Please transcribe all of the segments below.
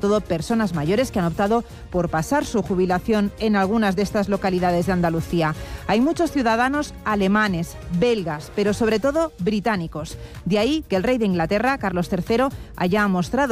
todo personas mayores que han optado por pasar su jubilación en algunas de estas localidades de Andalucía. Hay muchos ciudadanos alemanes, belgas, pero sobre todo británicos. De ahí que el rey de Inglaterra, Carlos III, haya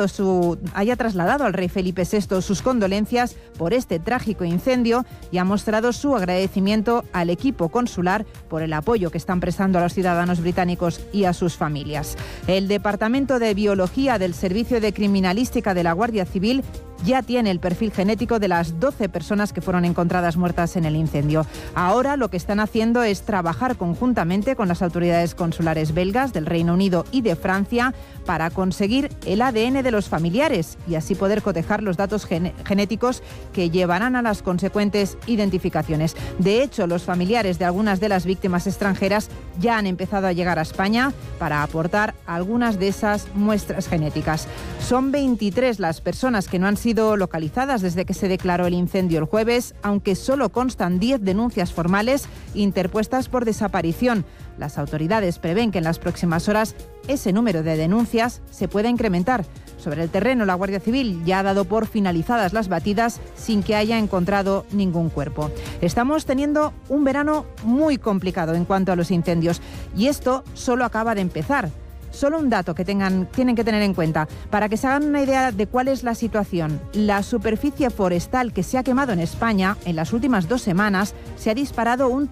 trasladado al rey Felipe VI sus condolencias por este trágico incendio y ha mostrado su agradecimiento al equipo consular por el apoyo que están prestando a los ciudadanos británicos y a sus familias. El Departamento de Biología del Servicio de Criminalística de la Guardia Civil ya tiene el perfil genético de las 12 personas que fueron encontradas muertas en el incendio. Ahora lo que están haciendo es trabajar conjuntamente con las autoridades consulares belgas, del Reino Unido y de Francia para conseguir el ADN de los familiares y así poder cotejar los datos genéticos que llevarán a las consecuentes identificaciones. De hecho, los familiares de algunas de las víctimas extranjeras ya han empezado a llegar a España para aportar algunas de esas muestras genéticas. Son 23 las personas que no han sido localizadas desde que se declaró el incendio el jueves, aunque solo constan 10 denuncias formales interpuestas por desaparición. Las autoridades prevén que en las próximas horas ese número de denuncias se pueda incrementar. Sobre el terreno, la Guardia Civil ya ha dado por finalizadas las batidas sin que haya encontrado ningún cuerpo. Estamos teniendo un verano muy complicado en cuanto a los incendios y esto solo acaba de empezar. Solo un dato que tienen que tener en cuenta para que se hagan una idea de cuál es la situación. La superficie forestal que se ha quemado en España en las últimas 2 semanas se ha disparado un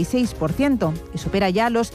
36% y supera ya los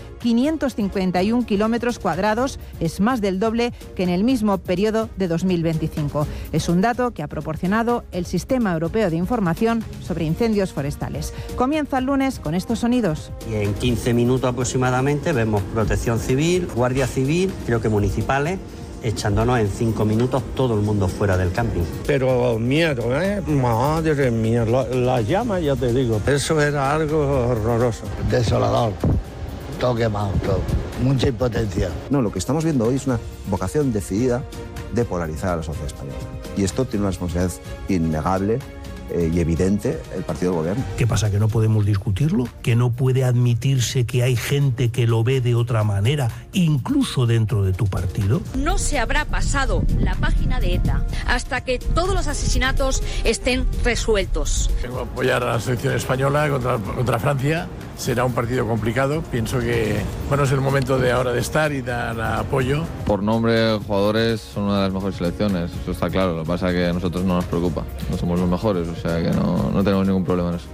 551 kilómetros cuadrados. Es más del doble que en el mismo periodo de 2025. Es un dato que ha proporcionado el Sistema Europeo de Información sobre Incendios Forestales. Comienza el lunes con estos sonidos. Y en 15 minutos aproximadamente vemos Protección Civil, Guardia Civil, creo que municipales, echándonos en 5 minutos todo el mundo fuera del camping. Pero miedo, madre mía, las llamas, ya te digo, eso era algo horroroso. Desolador, todo quemado, todo. Mucha impotencia. No, lo que estamos viendo hoy es una vocación decidida de polarizar a la sociedad española. Y esto tiene una responsabilidad innegable y evidente el partido del gobierno. ¿Qué pasa, que no podemos discutirlo? ¿Que no puede admitirse que hay gente que lo ve de otra manera, incluso dentro de tu partido? No se habrá pasado la página de ETA hasta que todos los asesinatos estén resueltos. Tengo que apoyar a la selección española contra Francia. Será un partido complicado. Pienso que es el momento de ahora de estar y dar apoyo. Por nombre, jugadores son una de las mejores selecciones, eso está claro. Lo que pasa es que a nosotros no nos preocupa. No somos los mejores, o sea que no tenemos ningún problema en eso.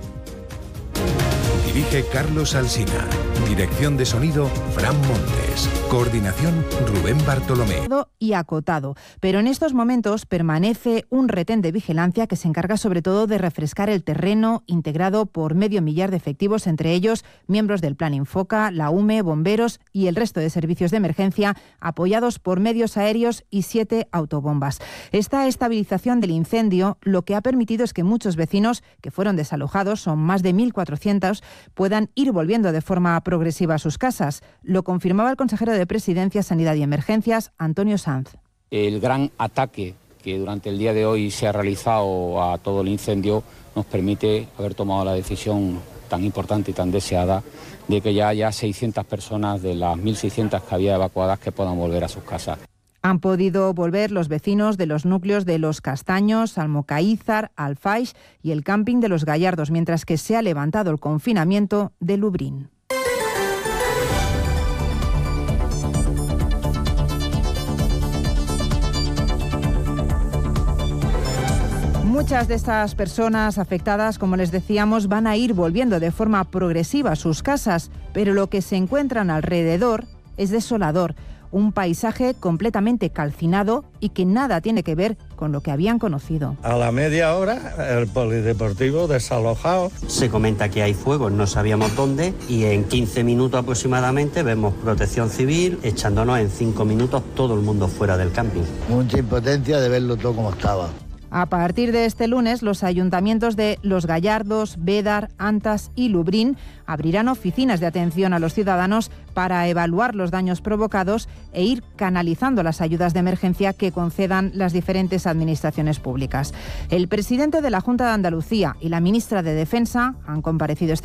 Dirige Carlos Alsina. Dirección de sonido, Fran Montes. Coordinación, Rubén Bartolomé. Y acotado, pero en estos momentos permanece un retén de vigilancia que se encarga sobre todo de refrescar el terreno, integrado por 500.000 de efectivos, entre ellos miembros del Plan Infoca, la UME, bomberos y el resto de servicios de emergencia, apoyados por medios aéreos y 7 autobombas. Esta estabilización del incendio lo que ha permitido es que muchos vecinos que fueron desalojados, son más de 1.400, puedan ir volviendo de forma progresiva a sus casas. Lo confirmaba el consejero de Presidencia, Sanidad y Emergencias, Antonio Sanz. El gran ataque que durante el día de hoy se ha realizado a todo el incendio nos permite haber tomado la decisión tan importante y tan deseada de que ya haya 600 personas de las 1.600 que había evacuadas que puedan volver a sus casas. Han podido volver los vecinos de los núcleos de Los Castaños, Almocaízar, Alfaix y el camping de Los Gallardos, mientras que se ha levantado el confinamiento de Lubrín. Muchas de estas personas afectadas, como les decíamos, van a ir volviendo de forma progresiva a sus casas, pero lo que se encuentran alrededor es desolador. Un paisaje completamente calcinado y que nada tiene que ver con lo que habían conocido. A la media hora, el polideportivo desalojado. Se comenta que hay fuego, no sabíamos dónde, y en 15 minutos aproximadamente vemos Protección Civil, echándonos en 5 minutos todo el mundo fuera del camping. Mucha impotencia de verlo todo como estaba. A partir de este lunes, los ayuntamientos de Los Gallardos, Bédar, Antas y Lubrín abrirán oficinas de atención a los ciudadanos para evaluar los daños provocados e ir canalizando las ayudas de emergencia que concedan las diferentes administraciones públicas. El presidente de la Junta de Andalucía y la ministra de Defensa han comparecido